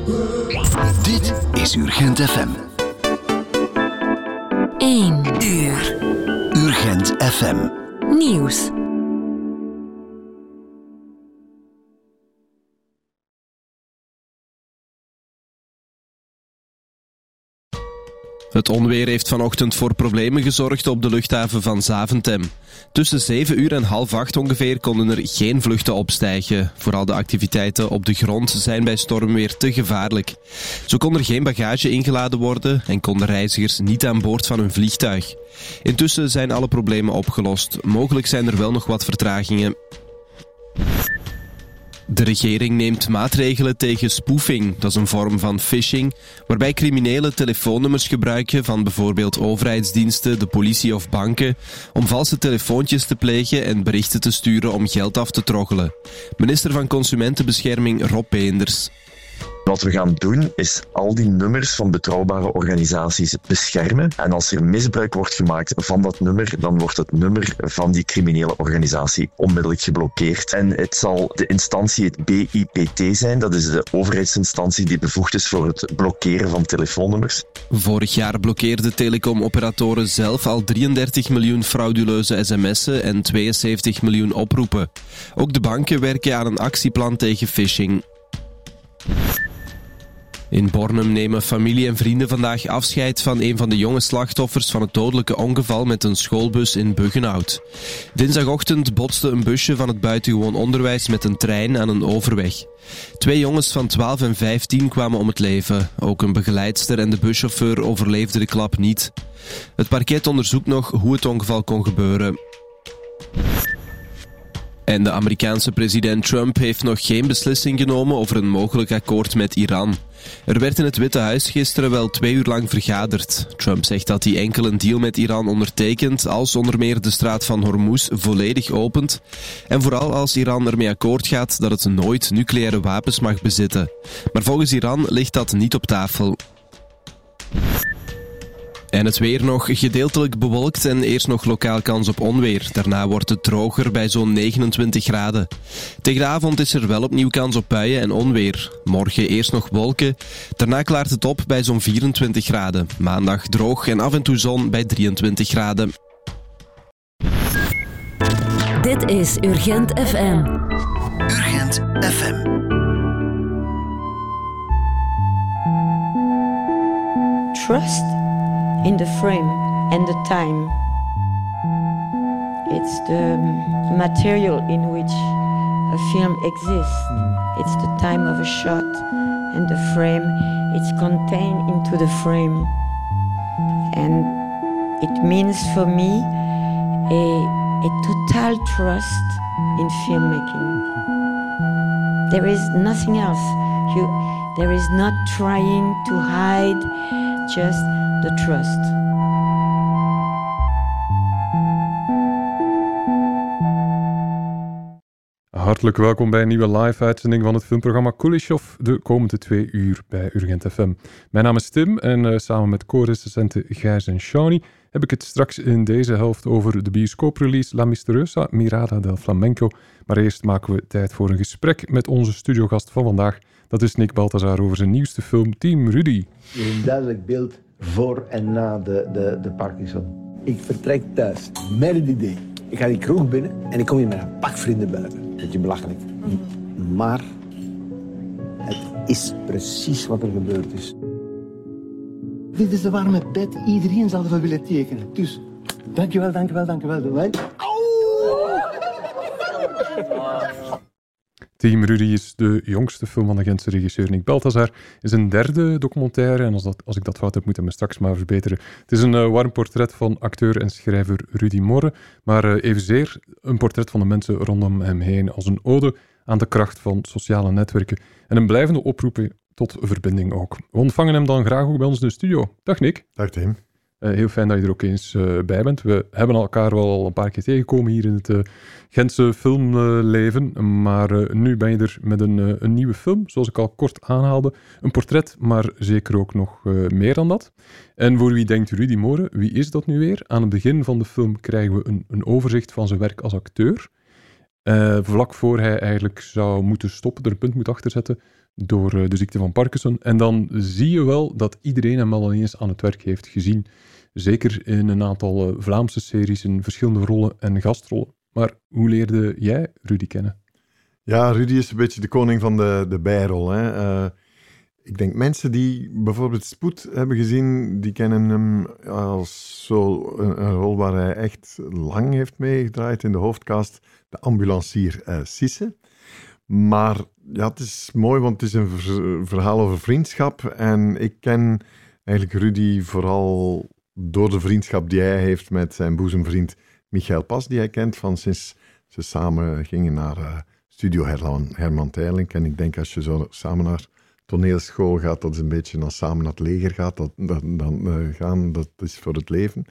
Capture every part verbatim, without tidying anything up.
Dit is Urgent F M. één uur. Urgent F M. Nieuws. Het onweer heeft vanochtend voor problemen gezorgd op de luchthaven van Zaventem. Tussen zeven uur en half acht ongeveer konden er geen vluchten opstijgen. Vooral de activiteiten op de grond zijn bij stormweer te gevaarlijk. Zo kon er geen bagage ingeladen worden en konden reizigers niet aan boord van hun vliegtuig. Intussen zijn alle problemen opgelost. Mogelijk zijn er wel nog wat vertragingen. De regering neemt maatregelen tegen spoofing, dat is een vorm van phishing, waarbij criminelen telefoonnummers gebruiken van bijvoorbeeld overheidsdiensten, de politie of banken, om valse telefoontjes te plegen en berichten te sturen om geld af te troggelen. Minister van Consumentenbescherming Rob Peenders. Wat we gaan doen is al die nummers van betrouwbare organisaties beschermen. En als er misbruik wordt gemaakt van dat nummer, dan wordt het nummer van die criminele organisatie onmiddellijk geblokkeerd. En het zal de instantie, het B I P T zijn, dat is de overheidsinstantie die bevoegd is voor het blokkeren van telefoonnummers. Vorig jaar blokkeerden telecomoperatoren zelf al drieëndertig miljoen frauduleuze sms'en en tweeënzeventig miljoen oproepen. Ook de banken werken aan een actieplan tegen phishing. In Bornem nemen familie en vrienden vandaag afscheid van een van de jonge slachtoffers van het dodelijke ongeval met een schoolbus in Buggenhout. Dinsdagochtend botste een busje van het buitengewoon onderwijs met een trein aan een overweg. Twee jongens van twaalf en vijftien kwamen om het leven. Ook een begeleidster en de buschauffeur overleefden de klap niet. Het parket onderzoekt nog hoe het ongeval kon gebeuren. En de Amerikaanse president Trump heeft nog geen beslissing genomen over een mogelijk akkoord met Iran. Er werd in het Witte Huis gisteren wel twee uur lang vergaderd. Trump zegt dat hij enkel een deal met Iran ondertekent als onder meer de straat van Hormuz volledig opent. En vooral als Iran ermee akkoord gaat dat het nooit nucleaire wapens mag bezitten. Maar volgens Iran ligt dat niet op tafel. En het weer nog gedeeltelijk bewolkt en eerst nog lokaal kans op onweer. Daarna wordt het droger bij zo'n negenentwintig graden. Tegen de avond is er wel opnieuw kans op buien en onweer. Morgen eerst nog wolken, daarna klaart het op bij zo'n vierentwintig graden. Maandag droog en af en toe zon bij drieëntwintig graden. Dit is Urgent F M. Urgent F M. Trust in the frame and the time. It's the material in which a film exists. It's the time of a shot and the frame. It's contained into the frame. And it means for me a, a total trust in filmmaking. There is nothing else. You, there is not trying to hide, just the trust. Hartelijk welkom bij een nieuwe live-uitzending van het filmprogramma Kuleshov de komende twee uur bij Urgent F M. Mijn naam is Tim en uh, samen met co-recensenten Gijs en Shawnee heb ik het straks in deze helft over de bioscooprelease La Misteriosa Mirada del Flamenco. Maar eerst maken we tijd voor een gesprek met onze studiogast van vandaag. Dat is Nick Balthazar over zijn nieuwste film Team Rudy. Een duidelijk beeld voor en na de, de, de Parkinson. Ik vertrek thuis met het idee. Ik ga die kroeg binnen en ik kom hier met een pak vrienden buiten. Beetje belachelijk. Maar het is precies wat er gebeurd is. Dit is de warme bed. Iedereen zal ervan willen tekenen. Dus, dankjewel, dankjewel, dankjewel. dankjewel. Team Rudy is de jongste film van de Gentse regisseur Nick Balthazar. Is een derde documentaire en als, dat, als ik dat fout heb, moet ik me straks maar verbeteren. Het is een uh, warm portret van acteur en schrijver Rudy Morre, maar uh, evenzeer een portret van de mensen rondom hem heen als een ode aan de kracht van sociale netwerken en een blijvende oproep tot verbinding ook. We ontvangen hem dan graag ook bij ons in de studio. Dag Nick. Dag Tim. Uh, heel fijn dat je er ook eens uh, bij bent. We hebben elkaar wel al een paar keer tegengekomen hier in het uh, Gentse filmleven. Uh, maar uh, nu ben je er met een, uh, een nieuwe film, zoals ik al kort aanhaalde. Een portret, maar zeker ook nog uh, meer dan dat. En voor wie denkt Rudy Morre, wie is dat nu weer? Aan het begin van de film krijgen we een, een overzicht van zijn werk als acteur. Uh, vlak voor hij eigenlijk zou moeten stoppen, er een punt moet achter zetten, door uh, de ziekte van Parkinson. En dan zie je wel dat iedereen hem al eens aan het werk heeft gezien. Zeker in een aantal uh, Vlaamse series, in verschillende rollen en gastrollen. Maar hoe leerde jij Rudy kennen? Ja, Rudy is een beetje de koning van de, de bijrol. Hè. Uh, ik denk mensen die bijvoorbeeld Spoed hebben gezien, die kennen hem als zo een, een rol waar hij echt lang heeft meegedraaid in de hoofdcast, de ambulancier uh, Sisse. Maar ja, het is mooi, want het is een ver- verhaal over vriendschap. En ik ken eigenlijk Rudy vooral door de vriendschap die hij heeft met zijn boezemvriend Michael Pas, die hij kent van sinds ze samen gingen naar uh, Studio Herman, Herman Teylink. En ik denk als je zo samen naar toneelschool gaat, dat is een beetje als samen naar het leger gaat, dat, dat, dan uh, gaan, dat is voor het leven.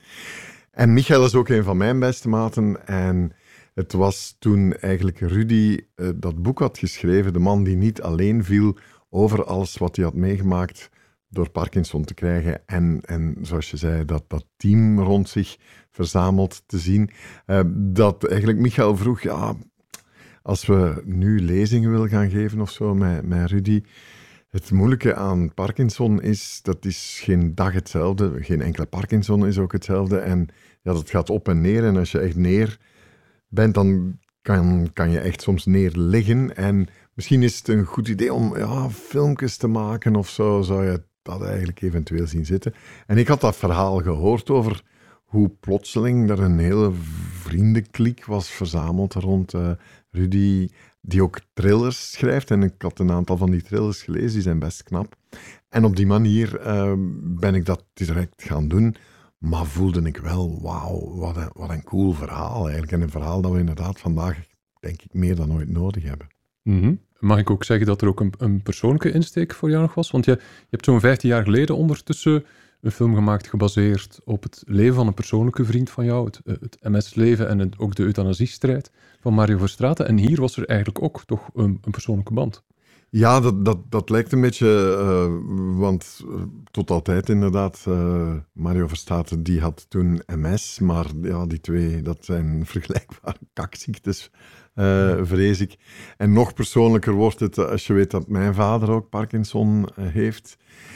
En Michael is ook een van mijn beste maten. En het was toen eigenlijk Rudy uh, dat boek had geschreven, De man die niet alleen viel, over alles wat hij had meegemaakt door Parkinson te krijgen. En, en zoals je zei, dat, dat team rond zich verzameld te zien. Uh, dat eigenlijk Michael vroeg, ja, als we nu lezingen willen gaan geven of zo met, met Rudy. Het moeilijke aan Parkinson is, dat is geen dag hetzelfde. Geen enkele Parkinson is ook hetzelfde. En ja, dat gaat op en neer. En als je echt neer bent, dan kan, kan je echt soms neer liggen. En misschien is het een goed idee om ja, filmpjes te maken of zo. Zou je dat eigenlijk eventueel zien zitten. En ik had dat verhaal gehoord over hoe plotseling er een hele vriendenkliek was verzameld rond uh, Rudy, die ook thrillers schrijft. En ik had een aantal van die thrillers gelezen, die zijn best knap. En op die manier uh, ben ik dat direct gaan doen. Maar voelde ik wel, wauw, wat een, wat een cool verhaal eigenlijk. En een verhaal dat we inderdaad vandaag, denk ik, meer dan ooit nodig hebben. Mm-hmm. Mag ik ook zeggen dat er ook een, een persoonlijke insteek voor jou nog was? Want je, je hebt zo'n vijftien jaar geleden ondertussen een film gemaakt gebaseerd op het leven van een persoonlijke vriend van jou, het, het M S-leven en het, ook de euthanasiestrijd van Mario Verstraeten. En hier was er eigenlijk ook toch een, een persoonlijke band. Ja, dat, dat, dat lijkt een beetje, uh, want uh, tot altijd inderdaad, uh, Mario Verstraeten die had toen M S, maar ja, die twee, dat zijn vergelijkbare kakziektes, uh, vrees ik. En nog persoonlijker wordt het als je weet dat mijn vader ook Parkinson uh, heeft.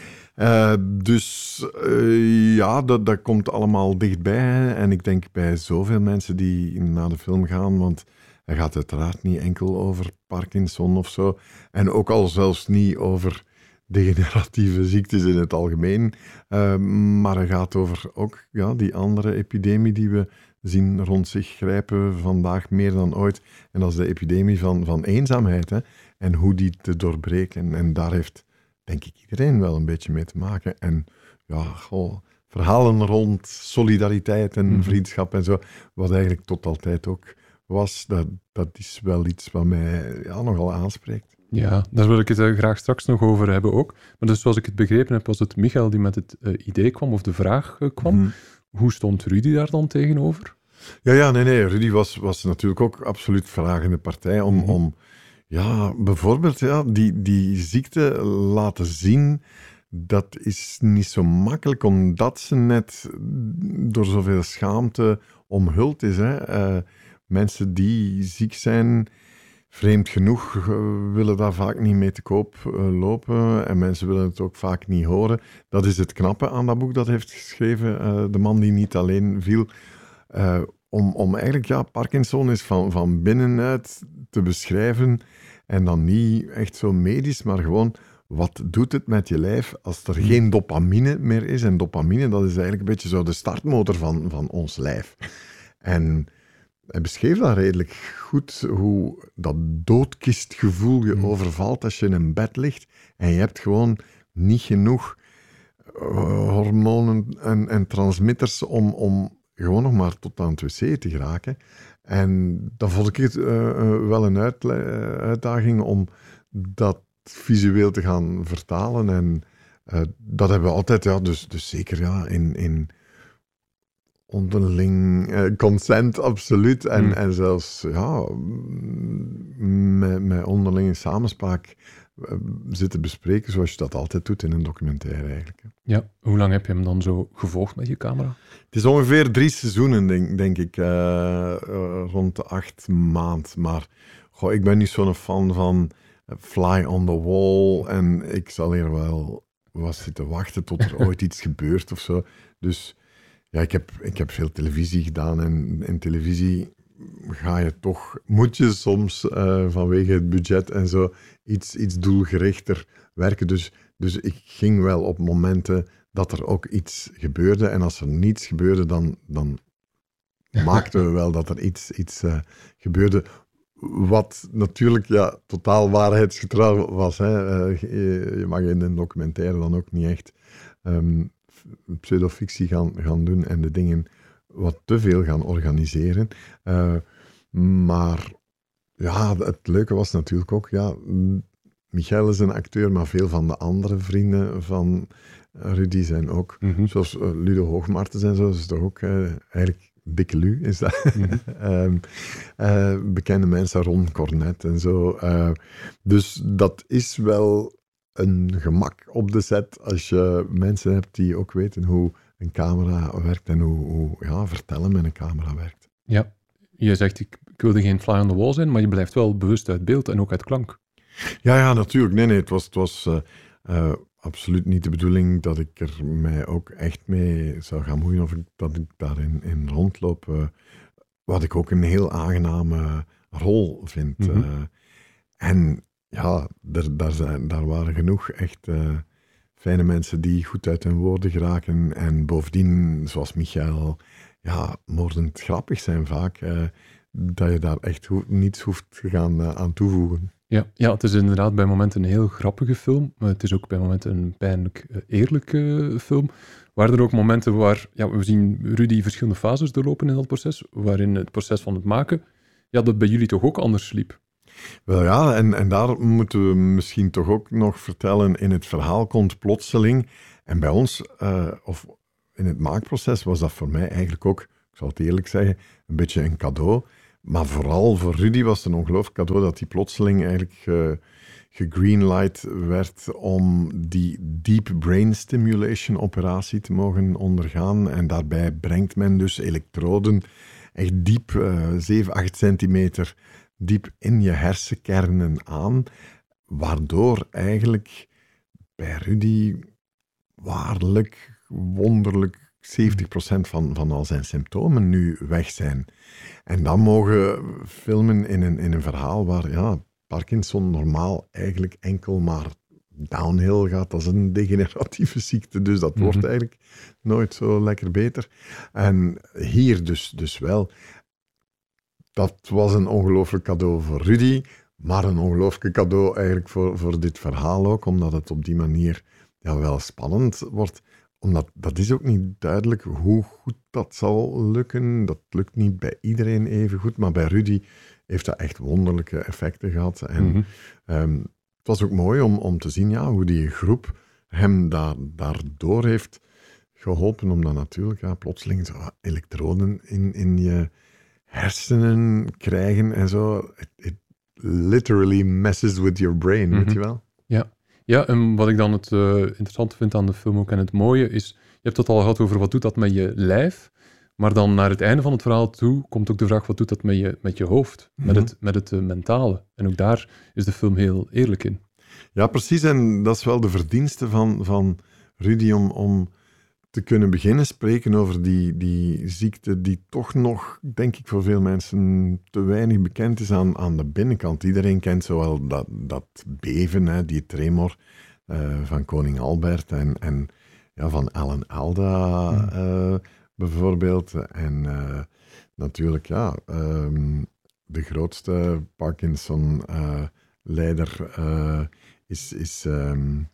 Uh, dus uh, ja, dat, dat komt allemaal dichtbij. Hè. En ik denk bij zoveel mensen die naar de film gaan, want hij gaat uiteraard niet enkel over Parkinson of zo. En ook al zelfs niet over degeneratieve ziektes in het algemeen. Uh, maar hij gaat over ook ja, die andere epidemie die we zien rond zich grijpen vandaag meer dan ooit. En dat is de epidemie van, van eenzaamheid. Hè. En hoe die te doorbreken. En, en daar heeft, denk ik, iedereen wel een beetje mee te maken. En ja, goh, verhalen rond solidariteit en vriendschap en zo, wat eigenlijk tot altijd ook was, dat, dat is wel iets wat mij ja, nogal aanspreekt. Ja, daar wil ik het uh, graag straks nog over hebben ook. Maar dus zoals ik het begrepen heb, was het Michael die met het uh, idee kwam, of de vraag uh, kwam. Mm. Hoe stond Rudy daar dan tegenover? Ja, ja, nee, nee. Rudy was, was natuurlijk ook absoluut vragende partij om, mm-hmm. om ja, bijvoorbeeld ja, die, die ziekte laten zien. Dat is niet zo makkelijk, omdat ze net door zoveel schaamte omhuld is. Hè. Uh, mensen die ziek zijn, vreemd genoeg, uh, willen daar vaak niet mee te koop uh, lopen. En mensen willen het ook vaak niet horen. Dat is het knappe aan dat boek dat heeft geschreven, uh, De man die niet alleen viel. Uh, om, om eigenlijk, ja, Parkinson is van, van binnenuit te beschrijven. En dan niet echt zo medisch, maar gewoon, wat doet het met je lijf als er geen dopamine meer is? En dopamine, dat is eigenlijk een beetje zo de startmotor van, van ons lijf. En hij beschreef dat redelijk goed, hoe dat doodkistgevoel je overvalt als je in een bed ligt en je hebt gewoon niet genoeg uh, hormonen en, en transmitters om, om gewoon nog maar tot aan het wc te geraken. En dan vond ik het uh, uh, wel een uitle- uitdaging om dat visueel te gaan vertalen. En uh, dat hebben we altijd, ja, dus, dus zeker ja, in, in onderling uh, consent, absoluut. En, mm. en zelfs ja, met, met onderlinge samenspraak uh, zitten bespreken, zoals je dat altijd doet in een documentaire eigenlijk. Ja, hoe lang heb je hem dan zo gevolgd met je camera? Het is ongeveer drie seizoenen, denk, denk ik, uh, uh, rond de acht maand. Maar goh, ik ben niet zo'n fan van fly on the wall. En ik zal hier wel wat zitten wachten tot er ooit iets gebeurt of zo. Dus ja, ik heb, ik heb veel televisie gedaan. En in televisie ga je toch, moet je soms uh, vanwege het budget en zo iets, iets doelgerichter werken. Dus, dus ik ging wel op momenten dat er ook iets gebeurde. En als er niets gebeurde, dan, dan maakten we wel dat er iets, iets uh, gebeurde. Wat natuurlijk ja, totaal waarheidsgetrouw was. Hè. Uh, je, je mag in een documentaire dan ook niet echt um, pseudofictie gaan, gaan doen en de dingen wat te veel gaan organiseren. Uh, maar ja, het leuke was natuurlijk ook, ja, Michael is een acteur, maar veel van de andere vrienden van Rudy zijn ook, mm-hmm. zoals uh, Ludo Hoogmartens en zo, is toch ook uh, eigenlijk Dikke Lu, is dat. Mm-hmm. um, uh, bekende mensen, Ron Cornet en zo. Uh, dus dat is wel een gemak op de set als je mensen hebt die ook weten hoe een camera werkt en hoe, hoe ja, vertellen met een camera werkt. Ja, je zegt ik, ik wilde geen fly on the wall zijn, maar je blijft wel bewust uit beeld en ook uit klank. Ja, ja, natuurlijk. Nee, nee, het was, het was uh, uh, absoluut niet de bedoeling dat ik er mij ook echt mee zou gaan moeien of ik, dat ik daarin in rondloop. Uh, wat ik ook een heel aangename rol vind. Mm-hmm. Uh, en ja, er, daar, zijn, daar waren genoeg echt uh, fijne mensen die goed uit hun woorden geraken. En bovendien, zoals Michael, ja, moordend grappig zijn vaak. Uh, dat je daar echt ho- niets hoeft te gaan uh, aan toevoegen. Ja, ja, het is inderdaad bij momenten een heel grappige film. Maar het is ook bij momenten een pijnlijk uh, eerlijke uh, film. Waren er ook momenten waar, ja, we zien Rudy verschillende fases doorlopen in dat proces, waarin het proces van het maken, ja, dat bij jullie toch ook anders liep? Wel ja, en, en daar moeten we misschien toch ook nog vertellen, in het verhaal komt plotseling, en bij ons, uh, of in het maakproces, was dat voor mij eigenlijk ook, ik zal het eerlijk zeggen, een beetje een cadeau. Maar vooral voor Rudy was het een ongelooflijk cadeau dat hij plotseling eigenlijk uh, gegreenlight werd om die deep brain stimulation operatie te mogen ondergaan. En daarbij brengt men dus elektroden echt diep, uh, zeven, acht centimeter diep in je hersenkernen aan. Waardoor eigenlijk bij Rudy waarlijk, wonderlijk zeventig procent van, van al zijn symptomen nu weg zijn. En dan mogen filmen in een, in een verhaal waar ja, Parkinson normaal eigenlijk enkel maar downhill gaat. Dat is een degeneratieve ziekte, dus dat mm-hmm. wordt eigenlijk nooit zo lekker beter. En hier dus, dus wel. Dat was een ongelooflijk cadeau voor Rudy, maar een ongelooflijk cadeau eigenlijk voor, voor dit verhaal ook, omdat het op die manier ja, wel spannend wordt. Omdat dat is ook niet duidelijk hoe goed dat zal lukken. Dat lukt niet bij iedereen even goed, maar bij Rudy heeft dat echt wonderlijke effecten gehad. En mm-hmm. um, het was ook mooi om, om te zien ja, hoe die groep hem daar, daardoor heeft geholpen, om dan natuurlijk ja, plotseling zo elektroden in, in je hersenen krijgen en zo. It, it literally messes with your brain, mm-hmm. weet je wel? Ja. Ja, en wat ik dan het uh, interessante vind aan de film ook en het mooie is, je hebt het al gehad over wat doet dat met je lijf, maar dan naar het einde van het verhaal toe komt ook de vraag wat doet dat met je, met je hoofd, mm-hmm. met het, met het uh, mentale. En ook daar is de film heel eerlijk in. Ja, precies. En dat is wel de verdienste van, van Rudy om, om te kunnen beginnen spreken over die, die ziekte die toch nog, denk ik, voor veel mensen te weinig bekend is aan, aan de binnenkant. Iedereen kent zowel dat, dat beven, hè, die tremor uh, van koning Albert en, en ja, van Alan Alda uh, bijvoorbeeld. En uh, natuurlijk, ja, um, de grootste Parkinson-leider uh, uh, is... is um,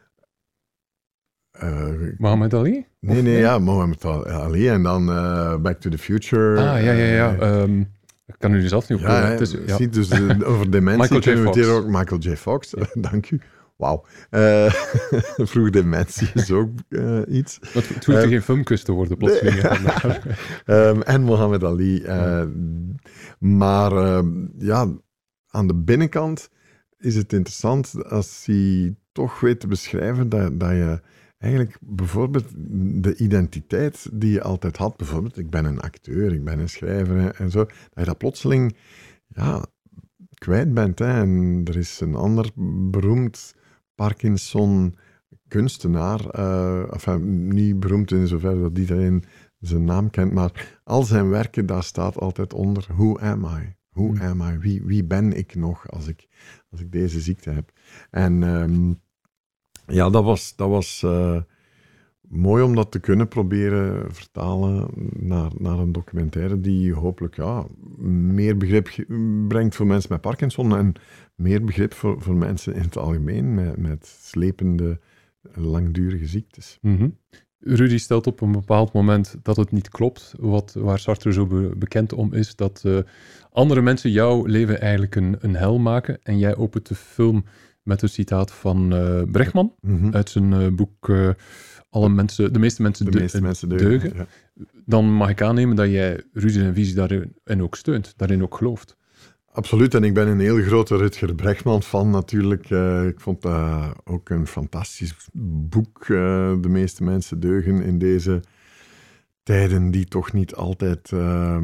Uh, Mohammed Ali? Nee, nee, ja, Mohammed Ali en dan uh, Back to the Future. Ah, ja, ja, ja. Um, ik kan u er zelf niet op ja, is, ja. Ziet dus uh, over dementie kunnen we het hier ook. Michael J. Fox, ja. Dank u. Wauw. Uh, vroeg dementie is ook uh, iets. Het, het hoeft uh, geen filmkus te worden, plotseling. Nee. um, en Mohammed Ali. Uh, ja. Maar uh, ja, aan de binnenkant is het interessant als hij toch weet te beschrijven dat, dat je eigenlijk bijvoorbeeld de identiteit die je altijd had, bijvoorbeeld ik ben een acteur, ik ben een schrijver en zo, dat je dat plotseling ja, kwijt bent. Hè. En er is een ander beroemd Parkinson-kunstenaar, uh, enfin, niet beroemd in zover dat iedereen zijn naam kent, maar al zijn werken, daar staat altijd onder, who am I? Who hmm. am I? Wie, wie ben ik nog als ik, als ik deze ziekte heb? En um, ja, dat was, dat was uh, mooi om dat te kunnen proberen vertalen naar, naar een documentaire die hopelijk ja, meer begrip ge- brengt voor mensen met Parkinson en meer begrip voor, voor mensen in het algemeen met, met slepende, langdurige ziektes. Mm-hmm. Rudy stelt op een bepaald moment dat het niet klopt, wat, waar Sartre zo be- bekend om is, dat uh, andere mensen jouw leven eigenlijk een, een hel maken. En jij opent de film met een citaat van uh, Brechtman, mm-hmm. uit zijn uh, boek uh, Alle mensen, De meeste mensen, de de, meeste mensen deugen. deugen. Ja. Dan mag ik aannemen dat jij Rudy zijn visie daarin ook steunt, daarin ook gelooft. Absoluut, en ik ben een heel grote Rutger Brechtman fan natuurlijk. Uh, ik vond dat uh, ook een fantastisch boek, uh, De meeste mensen deugen, in deze tijden die toch niet altijd uh,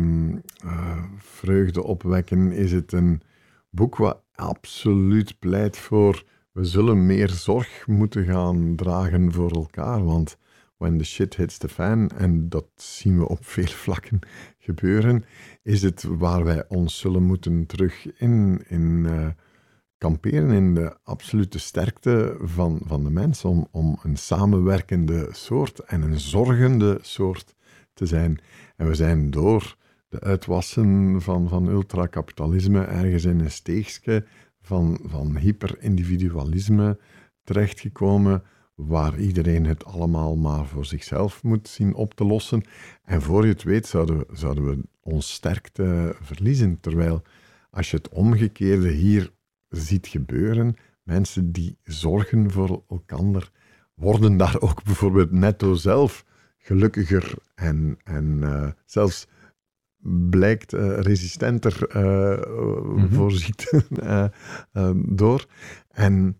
uh, vreugde opwekken. Is het een boek wat absoluut pleit voor, we zullen meer zorg moeten gaan dragen voor elkaar, want when the shit hits the fan, en dat zien we op veel vlakken gebeuren, is het waar wij ons zullen moeten terug in, in uh, kamperen, in de absolute sterkte van, van de mens, om, om een samenwerkende soort en een zorgende soort te zijn. En we zijn door de uitwassen van, van ultracapitalisme ergens in een steegje van, van hyperindividualisme terechtgekomen, waar iedereen het allemaal maar voor zichzelf moet zien op te lossen. En voor je het weet zouden we, zouden we ons sterkte verliezen. Terwijl als je het omgekeerde hier ziet gebeuren, mensen die zorgen voor elkaar, worden daar ook bijvoorbeeld netto zelf gelukkiger en, en uh, zelfs blijkt uh, resistenter uh, mm-hmm. voor ziekten uh, uh, door. En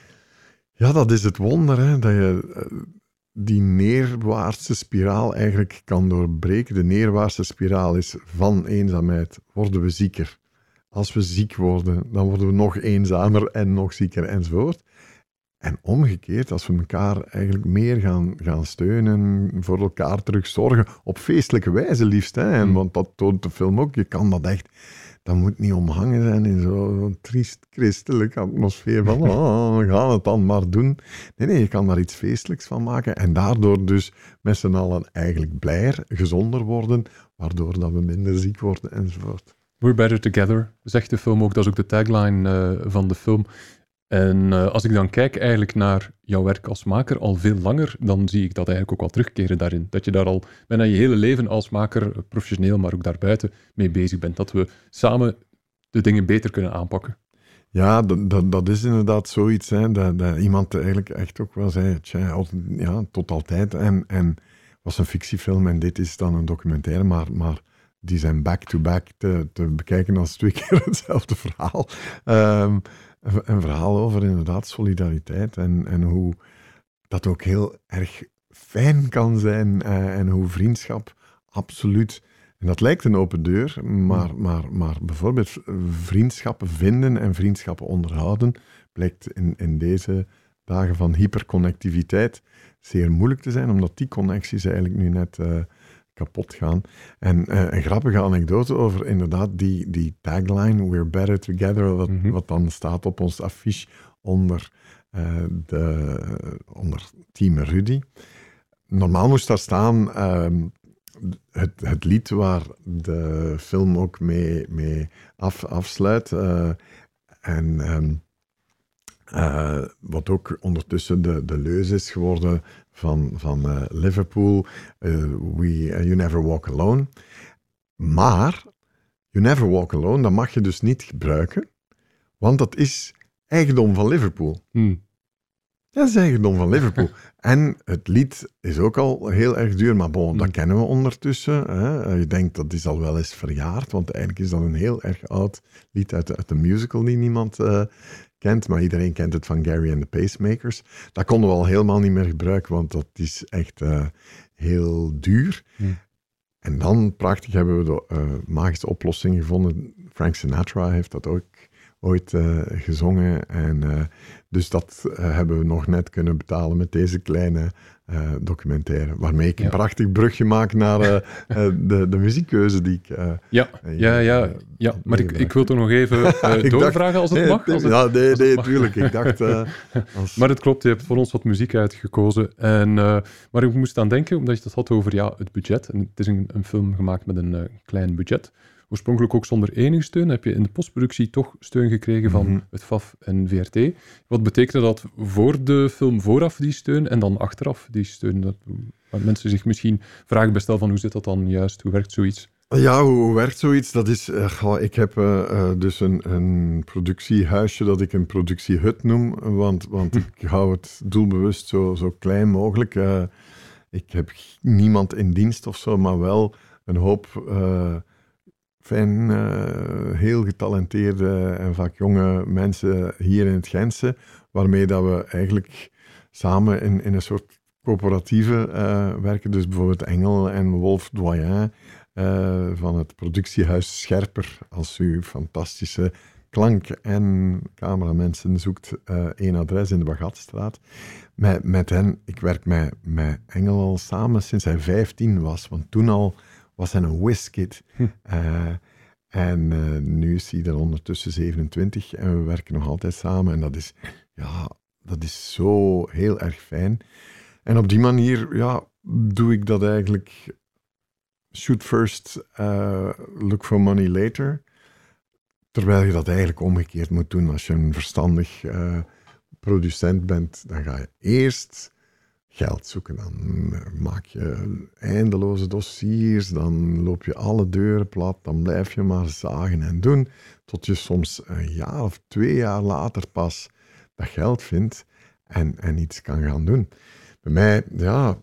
ja, dat is het wonder, hè, dat je uh, die neerwaartse spiraal eigenlijk kan doorbreken. De neerwaartse spiraal is van eenzaamheid, worden we zieker. Als we ziek worden, dan worden we nog eenzamer en nog zieker enzovoort. En omgekeerd, als we elkaar eigenlijk meer gaan, gaan steunen, voor elkaar terug zorgen, op feestelijke wijze liefst, hè, en, want dat toont de film ook, je kan dat echt, dat moet niet omhangen zijn in zo'n triest christelijke atmosfeer van, oh, we gaan het dan maar doen. Nee, nee, je kan daar iets feestelijks van maken en daardoor dus met z'n allen eigenlijk blijer, gezonder worden, waardoor dat we minder ziek worden enzovoort. We're better together, zegt de film ook, dat is ook de tagline uh, van de film. En uh, als ik dan kijk eigenlijk naar jouw werk als maker al veel langer, dan zie ik dat eigenlijk ook wel terugkeren daarin. Dat je daar al bijna je hele leven als maker, professioneel, maar ook daarbuiten, mee bezig bent. Dat we samen de dingen beter kunnen aanpakken. Ja, dat, dat, dat is inderdaad zoiets, hè, dat, dat iemand eigenlijk echt ook wel zei, tja, altijd, ja, tot altijd. En, en was een fictiefilm en dit is dan een documentaire, maar, maar die zijn back-to-back te, te bekijken als twee keer hetzelfde verhaal. Um, Een verhaal over inderdaad solidariteit en, en hoe dat ook heel erg fijn kan zijn uh, en hoe vriendschap absoluut, en dat lijkt een open deur, maar, maar, maar bijvoorbeeld vriendschappen vinden en vriendschappen onderhouden blijkt in, in deze dagen van hyperconnectiviteit zeer moeilijk te zijn, omdat die connecties eigenlijk nu net uh, kapot gaan. En uh, een grappige anekdote over inderdaad die, die tagline, We're better together, wat, mm-hmm. wat dan staat op ons affiche onder, uh, de, onder Team Rudy. Normaal moest daar staan uh, het, het lied waar de film ook mee, mee af, afsluit. Uh, en um, uh, wat ook ondertussen de, de leus is geworden van, van uh, Liverpool, uh, we, uh, You Never Walk Alone. Maar You Never Walk Alone, dat mag je dus niet gebruiken, want dat is eigendom van Liverpool. Hmm. Dat is eigendom van Liverpool. En het lied is ook al heel erg duur, maar bon, hmm. dat kennen we ondertussen. Hè. Je denkt, dat is al wel eens verjaard, want eigenlijk is dat een heel erg oud lied uit, uit een musical die niemand uh, kent, maar iedereen kent het van Gary and the Pacemakers. Dat konden we al helemaal niet meer gebruiken, want dat is echt uh, heel duur. Hmm. En dan, prachtig, hebben we de uh, magische oplossing gevonden. Frank Sinatra heeft dat ook ooit uh, gezongen. En, uh, dus dat uh, hebben we nog net kunnen betalen met deze kleine uh, documentaire. Waarmee ik ja. een prachtig brugje maak naar uh, uh, de, de muziekkeuze die ik... Uh, ja, uh, ja, ja, ja, maar ik, ik wil toch nog even uh, doorvragen dacht, als het nee, mag? Als het, ja, nee, nee, natuurlijk. Ik dacht... Uh, als... Maar het klopt, je hebt voor ons wat muziek uitgekozen. En, uh, maar ik moest aan denken, omdat je het had over ja, het budget. En het is een, een film gemaakt met een uh, klein budget. Oorspronkelijk ook zonder enige steun, heb je in de postproductie toch steun gekregen van mm-hmm. het F A F en V R T. Wat betekende dat voor de film vooraf die steun en dan achteraf die steun? Dat, waar mensen zich misschien vragen bij stellen van hoe zit dat dan juist, hoe werkt zoiets? Ja, hoe werkt zoiets? Dat is, uh, ik heb uh, uh, dus een, een productiehuisje dat ik een productiehut noem, want, want hm. ik hou het doelbewust zo, zo klein mogelijk. Uh, ik heb niemand in dienst of zo, maar wel een hoop... Uh, Fijn, uh, heel getalenteerde en vaak jonge mensen hier in het Gentse, waarmee dat we eigenlijk samen in, in een soort coöperatieve uh, werken. Dus bijvoorbeeld Engel en Wolf Doyen uh, van het productiehuis Scherper. Als u fantastische klank- en cameramensen zoekt, uh, één adres in de Bagatstraat. Met, met hen, ik werk met, met Engel al samen sinds hij vijftien was, want toen al... was hij een whiskid. Hm. Uh, en uh, nu is hij er ondertussen zevenentwintig en we werken nog altijd samen. En dat is, ja, dat is zo heel erg fijn. En op die manier ja, doe ik dat eigenlijk shoot first, uh, look for money later. Terwijl je dat eigenlijk omgekeerd moet doen. Als je een verstandig uh, producent bent, dan ga je eerst... geld zoeken. Dan maak je eindeloze dossiers, dan loop je alle deuren plat, dan blijf je maar zagen en doen, tot je soms een jaar of twee jaar later pas dat geld vindt en, en iets kan gaan doen. Bij mij, ja,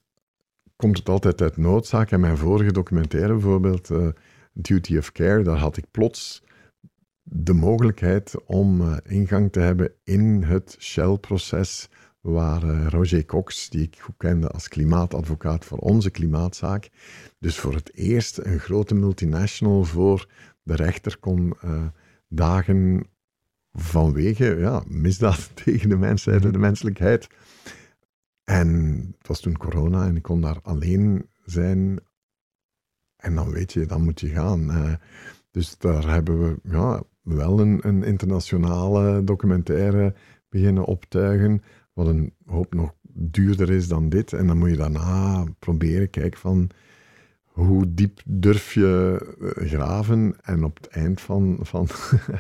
komt het altijd uit noodzaak. En mijn vorige documentaire bijvoorbeeld, uh, Duty of Care, daar had ik plots de mogelijkheid om uh, ingang te hebben in het Shell-proces waar uh, Roger Cox, die ik goed kende als klimaatadvocaat voor onze klimaatzaak, dus voor het eerst een grote multinational voor de rechter kon uh, dagen vanwege ja, misdaad tegen de mensheid en de menselijkheid. En het was toen corona en ik kon daar alleen zijn. En dan weet je, dan moet je gaan. Uh, dus daar hebben we ja, wel een, een internationale documentaire beginnen optuigen, wat een hoop nog duurder is dan dit. En dan moet je daarna proberen kijken van hoe diep durf je graven. En op het eind van, van,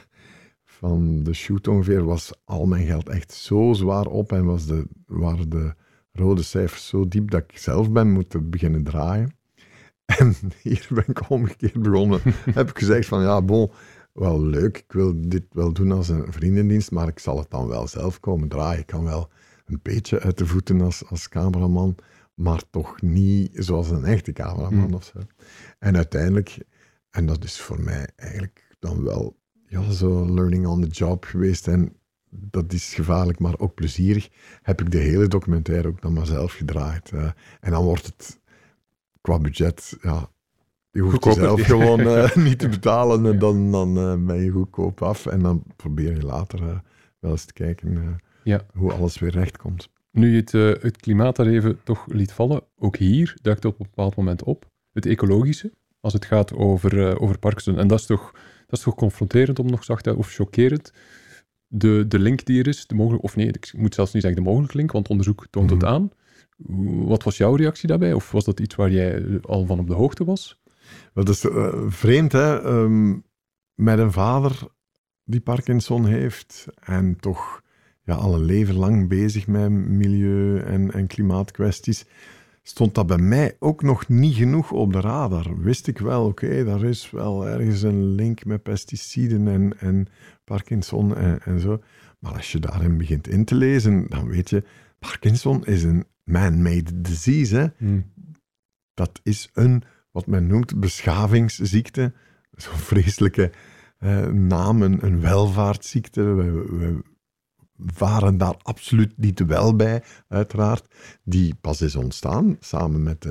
van de shoot ongeveer was al mijn geld echt zo zwaar op en was de, waren de rode cijfers zo diep dat ik zelf ben moeten beginnen draaien. En hier ben ik omgekeerd begonnen. Heb ik gezegd van ja, bon, wel leuk, ik wil dit wel doen als een vriendendienst, maar ik zal het dan wel zelf komen draaien. Ik kan wel een beetje uit de voeten als, als cameraman, maar toch niet zoals een echte cameraman mm. of zo. En uiteindelijk, en dat is voor mij eigenlijk dan wel ja, zo learning on the job geweest, en dat is gevaarlijk, maar ook plezierig, heb ik de hele documentaire ook dan maar zelf gedraaid. Uh, en dan wordt het qua budget, ja, je hoeft er zelf gewoon uh, niet te betalen en dan, dan uh, ben je goedkoop af en dan probeer je later uh, wel eens te kijken uh, ja. hoe alles weer recht komt. Nu je het, uh, het klimaat daar even toch liet vallen, ook hier duikt het op een bepaald moment op, het ecologische, als het gaat over, uh, over Parkinson. En dat is toch, dat is toch confronterend om nog zacht of chockerend. De, de link die er is, de mogelijk, of nee, ik moet zelfs niet zeggen de mogelijke link, want onderzoek toont het aan. Wat was jouw reactie daarbij? Of was dat iets waar jij al van op de hoogte was? Dat is uh, vreemd, hè? Um, met een vader die Parkinson heeft en toch ja, al een leven lang bezig met milieu- en, en klimaatkwesties, stond dat bij mij ook nog niet genoeg op de radar. Wist ik wel, oké, okay, daar is wel ergens een link met pesticiden en, en Parkinson en, en zo. Maar als je daarin begint in te lezen, dan weet je, Parkinson is een man-made disease. Hè? Hmm. Dat is een, wat men noemt, beschavingsziekte. Zo'n vreselijke uh, naam, een, een welvaartsziekte. We, we waren daar absoluut niet wel bij, uiteraard. Die pas is ontstaan, samen met de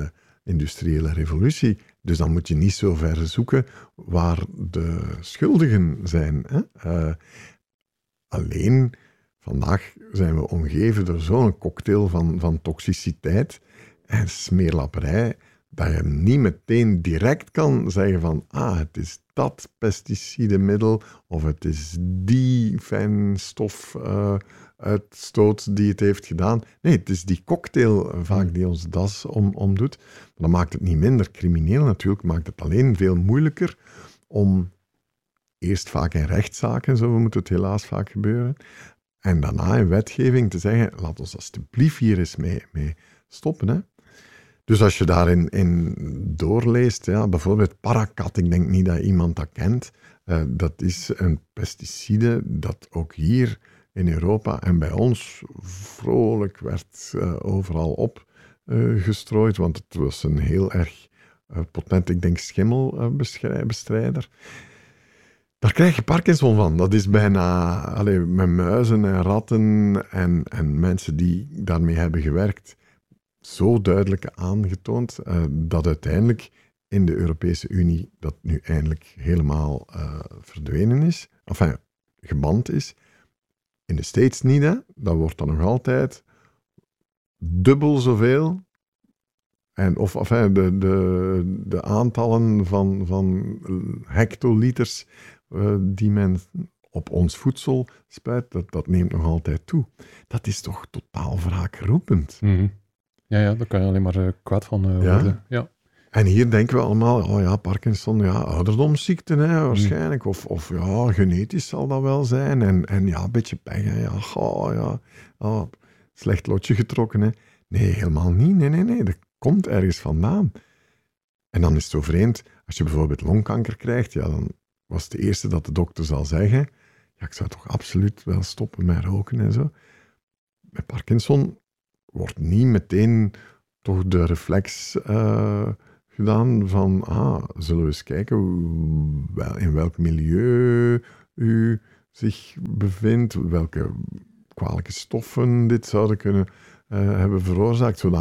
industriële revolutie. Dus dan moet je niet zo ver zoeken waar de schuldigen zijn. Hè? Uh, alleen, vandaag zijn we omgeven door zo'n cocktail van, van toxiciteit en smeerlapperij, dat je niet meteen direct kan zeggen van ah, het is dat pesticidenmiddel of het is die fijnstof uh, uitstoot die het heeft gedaan. Nee, het is die cocktail uh, vaak die ons das om, omdoet. Maar dat maakt het niet minder crimineel natuurlijk, maakt het alleen veel moeilijker om eerst vaak in rechtszaken, zo moet het helaas vaak gebeuren, en daarna in wetgeving te zeggen, laat ons alsjeblieft hier eens mee, mee stoppen, hè. Dus als je daarin in doorleest, ja, bijvoorbeeld Paraquat, ik denk niet dat iemand dat kent, uh, dat is een pesticide dat ook hier in Europa en bij ons vrolijk werd uh, overal opgestrooid, uh, want het was een heel erg uh, potent, ik denk, schimmelbestrijder. Daar krijg je Parkinson van. Dat is bijna, allez, met muizen en ratten en, en mensen die daarmee hebben gewerkt, zo duidelijk aangetoond uh, dat uiteindelijk in de Europese Unie dat nu eindelijk helemaal uh, verdwenen is. Enfin, geband is. In de States niet, hè. Dat wordt dan nog altijd dubbel zoveel. En of enfin, de, de, de aantallen van, van hectoliters uh, die men op ons voedsel spuit, dat, dat neemt nog altijd toe. Dat is toch totaal wraakroepend. Mm-hmm. Ja, ja, daar kan je alleen maar uh, kwaad van uh, ja. worden. Ja. En hier denken we allemaal, oh ja, Parkinson, ja, ouderdomsziekte, hè, waarschijnlijk. Mm. Of, of ja, genetisch zal dat wel zijn. En, en ja, een beetje pech, hè, ja, oh, ja, oh, slecht lotje getrokken, hè. Nee, helemaal niet. Nee, nee, nee, dat komt ergens vandaan. En dan is het zo vreemd, als je bijvoorbeeld longkanker krijgt, ja, dan was het de eerste dat de dokter zal zeggen, ja, ik zou toch absoluut wel stoppen met roken en zo. Bij Parkinson wordt niet meteen toch de reflex uh, gedaan van, ah, zullen we eens kijken wel, in welk milieu u zich bevindt, welke kwalijke stoffen dit zouden kunnen uh, hebben veroorzaakt, zodat